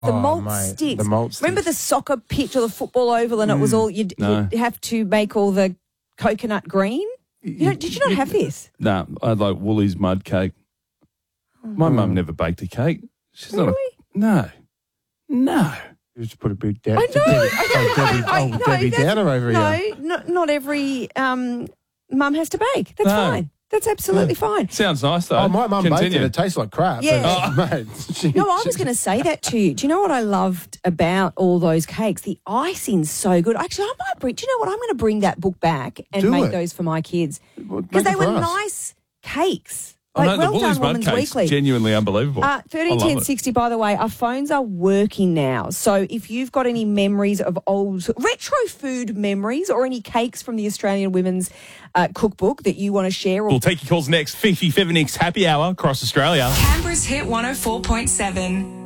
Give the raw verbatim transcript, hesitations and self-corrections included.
The Oh, malt mate, sticks. the malt sticks. Remember the soccer pitch or the football oval, and it was all you'd, No. you'd have to make all the coconut green. You know, did you not have this? No, I had like Woolies mud cake. My mum never baked a cake. She's not a... Really? No. No. You just put a big da- I know. Debbie, oh, Debbie, I- oh, no, Debbie that's- Downer over no, here. not, not every um, mum has to bake. That's No. fine. That's absolutely fine. Sounds nice, though. Oh, my mum baked it. Continue. It tastes like crap. Yeah. But, mate, she, No, I she- was going to say that to you. Do you know what I loved about all those cakes? The icing's so good. Actually, I might bring. Do you know what? I'm going to bring that book back and Do make it. those for my kids Well, because make they it for were us. nice cakes. I Like know, the well Woolies done, mud Woman's cake's Weekly. genuinely unbelievable. Uh, I thirteen love ten it. sixty, by the way, our phones are working now. So if you've got any memories of old retro food memories or any cakes from the Australian Women's uh, Cookbook that you want to share, or We'll take your calls next. Fifi Fevinix Happy Hour across Australia. Canberra's Hit one oh four point seven.